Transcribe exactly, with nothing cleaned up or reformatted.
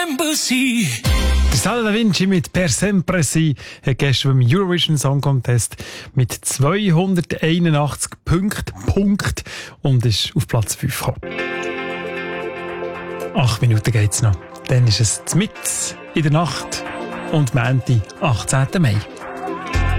Der Sala Da Vinci mit Per Sempre Si hat gestern beim Eurovision Song Contest mit zweihunderteinundachtzig Punkten Punkt und ist auf Platz fünf gekommen. Acht Minuten geht's noch. Dann ist es mitten in der Nacht und Montag, achtzehnten Mai.